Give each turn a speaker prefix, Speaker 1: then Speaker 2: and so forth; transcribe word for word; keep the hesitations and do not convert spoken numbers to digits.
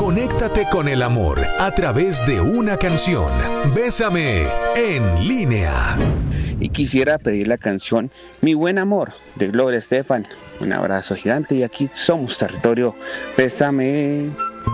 Speaker 1: Conéctate con el amor a través de una canción. Bésame en línea.
Speaker 2: Y quisiera pedir la canción Mi Buen Amor de Gloria Estefan. Un abrazo gigante y aquí somos Territorio Bésame.